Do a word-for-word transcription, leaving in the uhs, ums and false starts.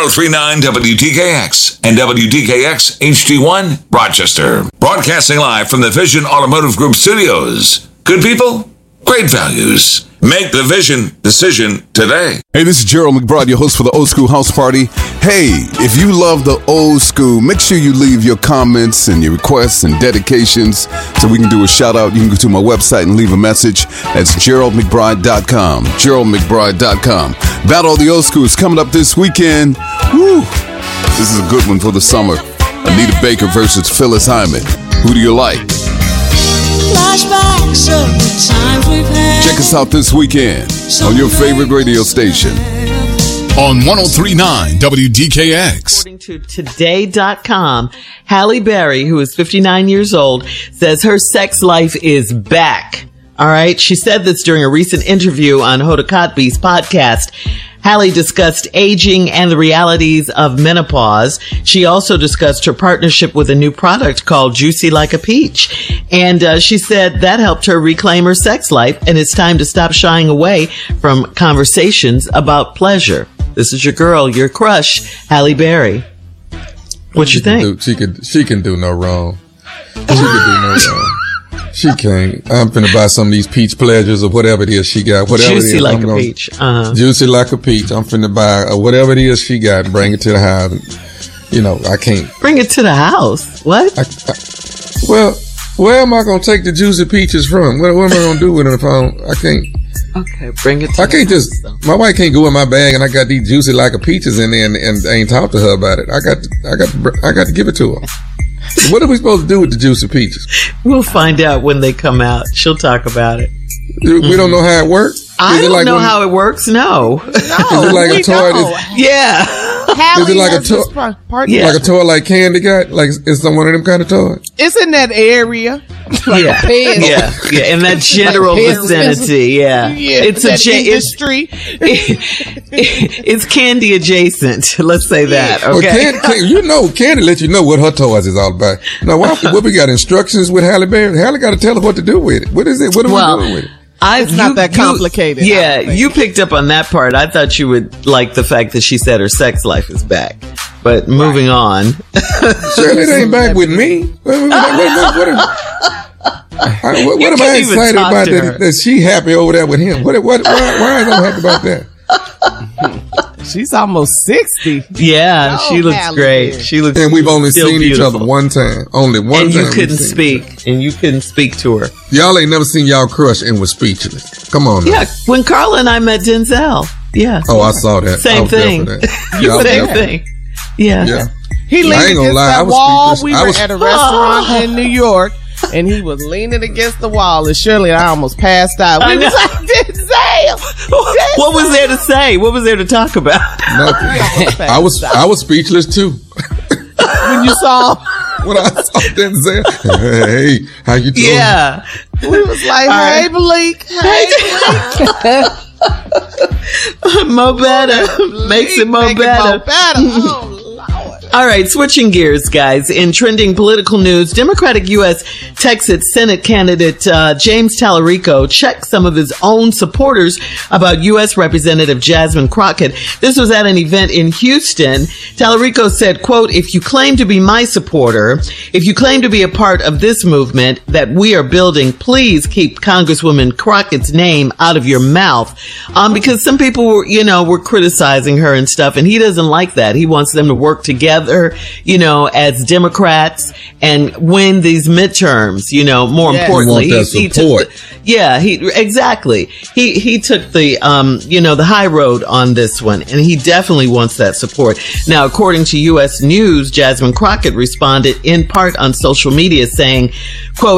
oh three point nine W D K X and W D K X H D one, Rochester. Broadcasting live from the Vision Automotive Group studios. Good people, great values. Make the Vision decision today. Hey, this is Gerald McBride, your host for the Old School House Party. Hey, if you love the old school, make sure you leave your comments and your requests and dedications so we can do a shout out. You can go to my website and leave a message. That's gerald mcbride dot com. gerald mcbride dot com. Battle of the Old School is coming up this weekend. Woo! This is a good one for the summer. Anita Baker versus Phyllis Hyman. Who do you like? Flashbacks of the times we've had. Check us out this weekend on your favorite radio station. On one oh three point nine W D K X. According to today dot com, Halle Berry, who is fifty-nine years old, says her sex life is back. All right. She said this during a recent interview on Hoda Kotb's podcast. Halle discussed aging and the realities of menopause. She also discussed her partnership with a new product called Juicy Like a Peach. And uh, she said that helped her reclaim her sex life, and it's time to stop shying away from conversations about pleasure. This is your girl, your crush, Halle Berry. What you think? Do, she could, she can do no wrong. She can do no wrong. She can't. I'm finna buy some of these peach pleasures or whatever it is she got. Whatever Juicy it is, like I'm a gonna, peach. Uh-huh. Juicy like a peach. I'm finna buy uh, whatever it is she got and bring it to the house. You know, I can't. Bring it to the house. What? I, I, well, where am I gonna take the juicy peaches from? What, what am I gonna do with them if I don't? I can't. Okay, bring it to I the can't house, just. though. My wife can't go in my bag and I got these juicy like a peaches in there and, and I ain't talk to her about it. I got. To, I got. To, I got to give it to her. What are we supposed to do with the juicy peaches? We'll find out when they come out. She'll talk about it. We don't know how it works. Is I it don't like know when, how it works. No. Is it like a toy? No. Is, Yeah. Hallie Is it like a has to- this par- part- Yeah. like a toy like Candy got? Like is some one of them kind of toys? It's in that area. Like Yeah. a pen. Yeah. Yeah. In that general Like a pen- vicinity. Yeah. Yeah, It's that a ja- it's, industry. it's candy adjacent. Let's say that. Well, Okay. Candy, Candy, you know, Candy let you know what her toys is all about. Now, why, what we got instructions with Halle Berry? Halle got to tell her what to do with it. What is it? What are Well, we doing with it? I, It's not that complicated, I Yeah, don't think. you picked up on that part. I thought you would like the fact that she said her sex life is back. But moving on. Shirley, it ain't back with me. What, what, what, what, what, am- I- what- what am I can't even excited talk about to her. that, that she happy over there with him? What, what, why, why is I happy about that? She's almost sixty. Yeah, Oh, she looks Halle great. Berry. She looks And we've only still seen each beautiful. other one time. Only one And time. you we've couldn't seen each speak. And you couldn't speak to her. other. Y'all ain't never seen y'all crush and was speechless. Come on now. Yeah, when Carla and I met Denzel. Yeah. Oh, I saw that. I Same was there thing. for that. Yeah, I was Same there. thing. Yeah. Yeah. He I leaned ain't gonna against lie, I that was wall. speechless. We I were was- at a restaurant in New York, and he was leaning against the wall, and Shirley and I almost passed out. I We was know. like, Denzel! What was there to say? What was there to talk about? Nothing. I was I was speechless too. When you saw When I saw Denzel, hey, how you doing? Yeah. we was like, All hey, right. Bleak, hey, Mo better. Makes it mo Make better. Mo better. Oh, Lord. All right, switching gears, guys. In trending political news, Democratic U S Texas Senate candidate uh, James Tallarico checked some of his own supporters about U S Representative Jasmine Crockett. This was at an event in Houston. Tallarico said, quote, if you claim to be my supporter, if you claim to be a part of this movement that we are building, please keep Congresswoman Crockett's name out of your mouth. Um, because some people were, you know, were criticizing her and stuff, and he doesn't like that. He wants them to work together. You know, as Democrats and win these midterms, you know, more Yes. importantly. We want that he, he took support. the, yeah, he, exactly. He, he took the, um, you know, the high road on this one, and he definitely wants that support. Now, according to U S News, Jasmine Crockett responded in part on social media saying, quote,